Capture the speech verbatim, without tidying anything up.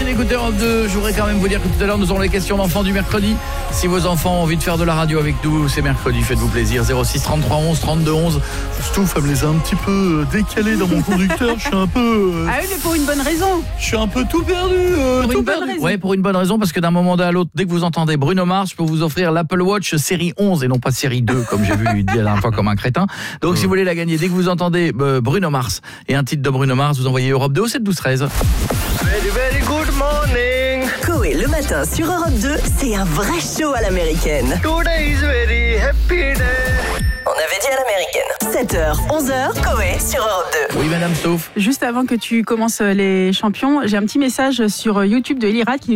d'écouter Europe deux. Je voudrais quand même vous dire que tout à l'heure, nous aurons les questions d'enfants du mercredi. Si vos enfants ont envie de faire de la radio avec nous, c'est mercredi, faites-vous plaisir. zéro six trente-trois onze trente-deux onze. Stouff, elle me les a un petit peu décalés dans mon conducteur. Je suis un peu... Euh... Ah oui, mais pour une bonne raison. Je suis un peu tout perdu. Euh, pour tout une perdu. bonne raison. Ouais, pour une bonne raison, parce que d'un moment à l'autre, dès que vous entendez Bruno Mars, je peux vous offrir l'Apple Watch série onze et non pas série deux, comme j'ai vu lui dire la dernière fois comme un crétin. Donc, mmh. si vous voulez la gagner, dès que vous entendez euh, Bruno Mars et un titre de Bruno Mars, vous envoyez Europe deux au sept douze treize. Very, very good morning. Coé le matin sur Europe deux, c'est un vrai show à l'américaine. Today is very happy day. On avait dit à l'américaine. sept heures, onze heures, Coé sur Europe deux. Oui, madame Stouff. Juste avant que tu commences les champions, j'ai un petit message sur YouTube de Elira qui